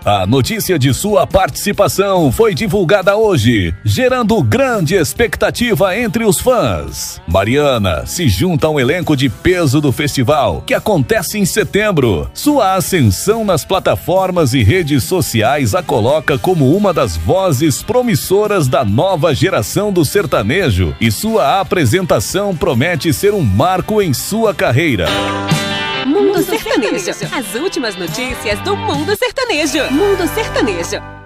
A notícia de sua participação foi divulgada hoje, gerando grande expectativa entre os fãs. Mariana se junta ao elenco de peso do festival, que acontece em setembro. Sua ascensão nas plataformas e redes sociais a coloca como uma das vozes promissoras da nova geração do sertanejo, e sua apresentação promete ser um marco em sua carreira. Mundo Sertanejo. As últimas notícias do Mundo Sertanejo. Mundo Sertanejo.